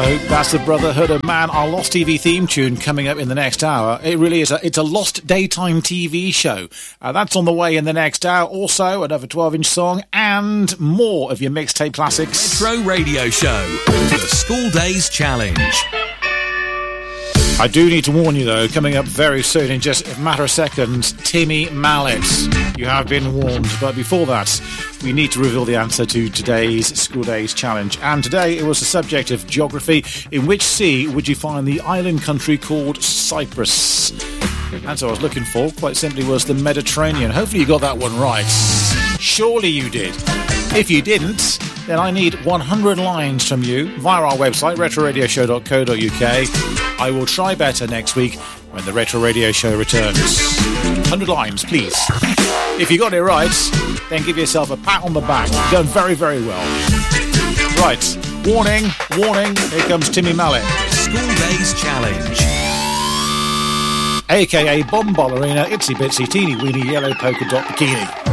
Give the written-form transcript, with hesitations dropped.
Show. That's the Brotherhood of Man, our Lost TV theme tune coming up in the next hour. It really is. It's a Lost daytime TV show. That's on the way in the next hour. Also, another 12-inch song and more of your mixtape classics. Retro Radio Show, the School Days Challenge. I do need to warn you, though, coming up very soon, in just a matter of seconds, Timmy Mallet. You have been warned. But before that, we need to reveal the answer to today's School Days Challenge. And today it was the subject of geography. In which sea would you find the island country called Cyprus? The answer I was looking for, quite simply, was the Mediterranean. Hopefully you got that one right. Surely you did. If you didn't, then I need 100 lines from you via our website, retroradioshow.co.uk. I will try better next week when the Retro Radio Show returns. 100 lines, please. If you got it right, then give yourself a pat on the back. You've done very, very well. Right, warning, here comes Timmy Mallet. School Days Challenge. A.K.A. Bomb Ballerina, Itsy Bitsy Teeny Weeny Yellow Polka Dot Bikini.